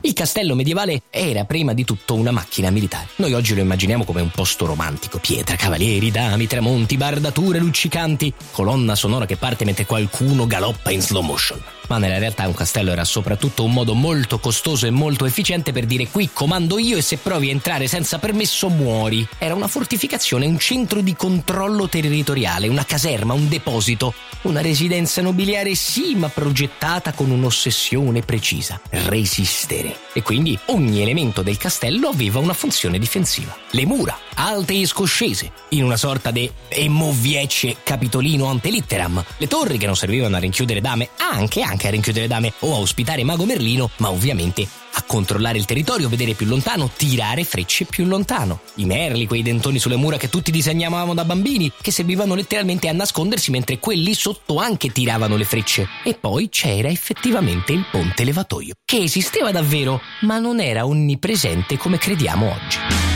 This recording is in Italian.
Il castello medievale era prima di tutto una macchina militare. Noi oggi lo immaginiamo come un posto romantico: pietra, cavalieri, dami, tramonti, bardature luccicanti, colonna sonora che parte mentre qualcuno galoppa in slow motion. Ma nella realtà un castello era soprattutto un modo molto costoso e molto efficiente per dire: qui comando io e se provi a entrare senza permesso muori. Era una fortificazione, un centro di controllo territoriale, una caserma, un deposito, una residenza nobiliare sì, ma progettata con un'ossessione precisa: resistere. E quindi ogni elemento del castello aveva una funzione difensiva. Le mura, alte e scoscese, in una sorta de e moviece capitolino ante litteram. Le torri che non servivano a rinchiudere dame, anche a rinchiudere dame o a ospitare mago Merlino, ma ovviamente a controllare il territorio, vedere più lontano, tirare frecce più lontano. I merli, quei dentoni sulle mura che tutti disegnavamo da bambini, che servivano letteralmente a nascondersi mentre quelli sotto anche tiravano le frecce. E poi c'era effettivamente il ponte levatoio, che esisteva davvero, ma non era onnipresente come crediamo oggi.